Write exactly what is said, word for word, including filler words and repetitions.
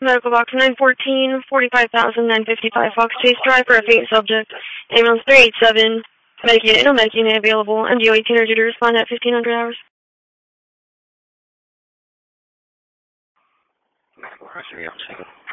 Medical box nine fourteen, forty-five thousand nine fifty-five Fox Chase Drive for a faint subject. Ambulance three eight seven. Medicated, no medicated available. M D O eighteen urgent to respond at fifteen hundred hours. Medical, one second.